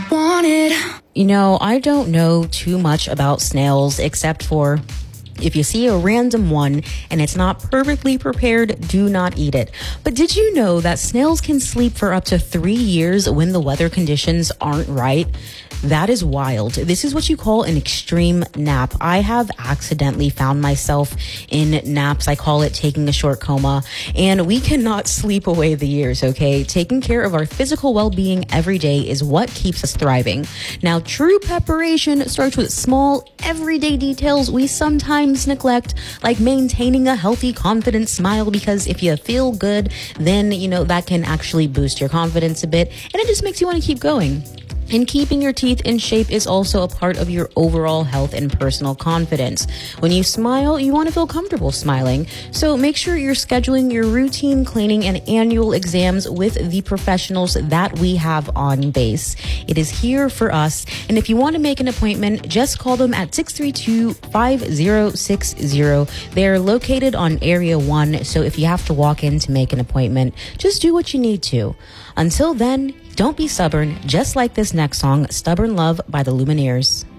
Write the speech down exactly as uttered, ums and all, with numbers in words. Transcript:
want it. You know, I don't know too much about snails except for if you see a random one and it's not perfectly prepared, do not eat it. But did you know that snails can sleep for up to three years when the weather conditions aren't right? That is wild. This is what you call an extreme nap. I have accidentally found myself in naps. I call it taking a short coma. And we cannot sleep away the years, okay? Taking care of our physical well-being every day is what keeps us thriving. Now, true preparation starts with small, everyday details we sometimes neglect, like maintaining a healthy, confident smile, because if you feel good, then, you know, that can actually boost your confidence a bit, and it just makes you want to keep going. And keeping your teeth in shape is also a part of your overall health and personal confidence. When you smile, you want to feel comfortable smiling. So make sure you're scheduling your routine cleaning and annual exams with the professionals that we have on base. It is here for us. And if you want to make an appointment, just call them at six three two, five zero six zero. They're located on Area one. So if you have to walk in to make an appointment, just do what you need to. Until then, don't be stubborn, just like this next song, Stubborn Love by the Lumineers.